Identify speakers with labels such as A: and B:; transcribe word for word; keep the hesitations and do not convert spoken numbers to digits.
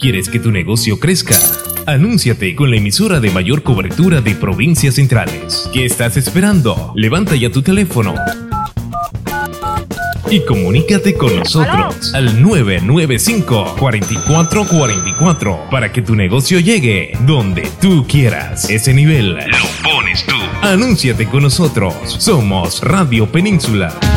A: ¿Quieres que tu negocio crezca? Anúnciate con la emisora de mayor cobertura de provincias centrales. ¿Qué estás esperando? Levanta ya tu teléfono y comunícate con nosotros al nueve nueve cinco, cuatro cuatro cuatro cuatro para que tu negocio llegue donde tú quieras. Ese nivel lo pones tú. Anúnciate con nosotros. Somos Radio Península.